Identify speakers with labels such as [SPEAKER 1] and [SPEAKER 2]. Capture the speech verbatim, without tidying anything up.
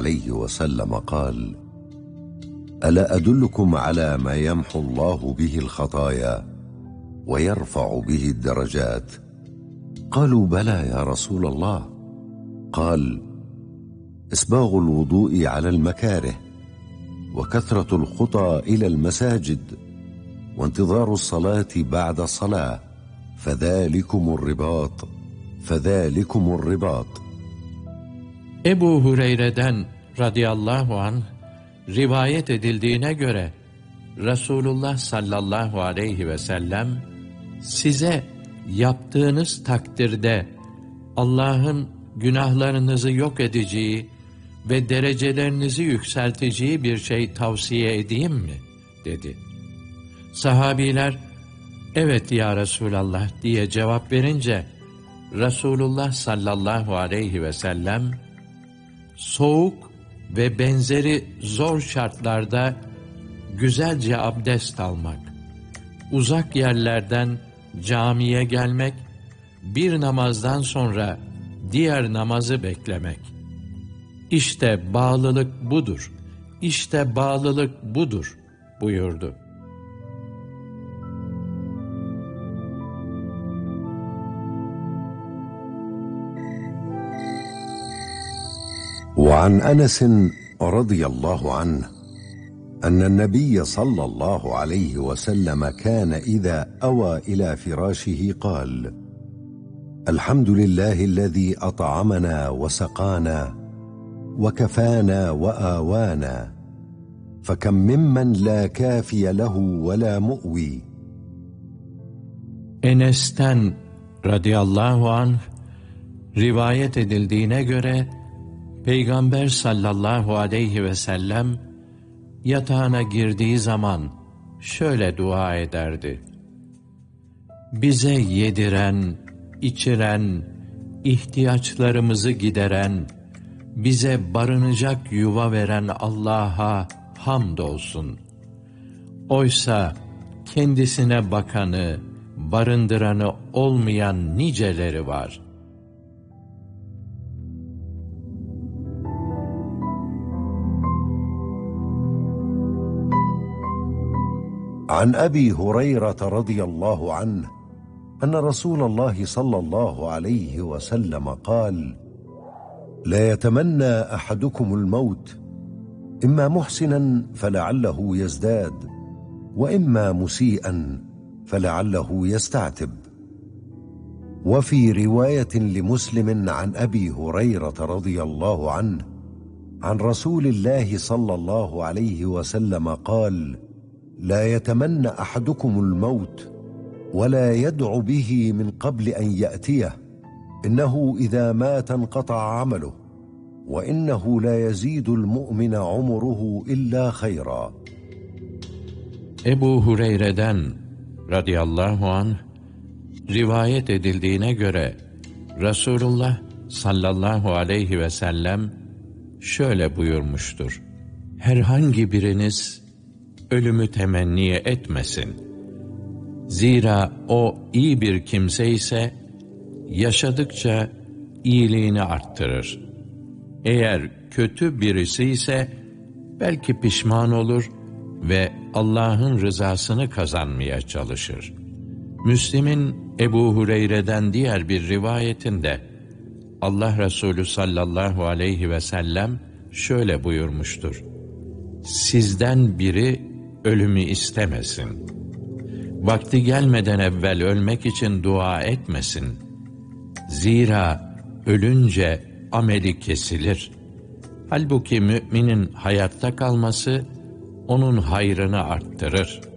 [SPEAKER 1] عليه وسلم قال: ألا أدلكم على ما يمحو الله به الخطايا ويرفع به الدرجات؟ قالوا: بلى يا رسول الله. قال: إسباغ الوضوء على المكاره، وكثرة الخطى إلى المساجد، وانتظار الصلاة بعد الصلاة، فذلكم الرباط فذلكم الرباط.
[SPEAKER 2] Ebu Hureyre'den radıyallahu anh rivayet edildiğine göre Resulullah sallallahu aleyhi ve sellem size yaptığınız takdirde Allah'ın günahlarınızı yok edeceği ve derecelerinizi yükselteceği bir şey tavsiye edeyim mi? dedi. Sahabiler, evet ya Resulallah diye cevap verince, Resulullah sallallahu aleyhi ve sellem, soğuk ve benzeri zor şartlarda güzelce abdest almak, uzak yerlerden camiye gelmek, bir namazdan sonra diğer namazı beklemek. İşte bağlılık budur, işte bağlılık budur buyurdu.
[SPEAKER 1] وعن أنس رضي الله عنه أن النبي صلى الله عليه وسلم كان إذا أوى إلى فراشه قال: الحمد لله الذي أطعمنا وسقانا وكفانا وآوانا، فكم ممن لا كافي له ولا مؤوي.
[SPEAKER 2] Enes'ten radıyallahu anh rivayet edildiğine göre Peygamber sallallahu aleyhi ve sellem yatağına girdiği zaman şöyle dua ederdi: bize yediren, içiren, ihtiyaçlarımızı gideren, bize barınacak yuva veren Allah'a hamdolsun. Oysa kendisine bakanı, barındıranı olmayan niceleri var.
[SPEAKER 1] عن أبي هريرة رضي الله عنه أن رسول الله صلى الله عليه وسلم قال: لا يتمنى أحدكم الموت، إما محسنا فلعله يزداد، وإما مسيئا فلعله يستعتب. وفي رواية لمسلم عن أبي هريرة رضي الله عنه عن رسول الله صلى الله عليه وسلم قال: لا يتمنى أحدكم الموت ولا يدع به من قبل أن يأتيه، إنه إذا مات انقطع عمله، وإنه لا يزيد المؤمن عمره إلا خيرا.
[SPEAKER 2] Ebu Hureyre'den radıyallahu anh rivayet edildiğine göre Resulullah sallallahu aleyhi ve sellem şöyle buyurmuştur: herhangi biriniz ölümü temenni etmesin. Zira o iyi bir kimse ise yaşadıkça iyiliğini arttırır. Eğer kötü birisi ise belki pişman olur ve Allah'ın rızasını kazanmaya çalışır. Müslim'in Ebu Hureyre'den diğer bir rivayetinde Allah Resulü sallallahu aleyhi ve sellem şöyle buyurmuştur: sizden biri ölümü istemesin. Vakti gelmeden evvel ölmek için dua etmesin. Zira ölünce ameli kesilir. Halbuki müminin hayatta kalması onun hayrını arttırır.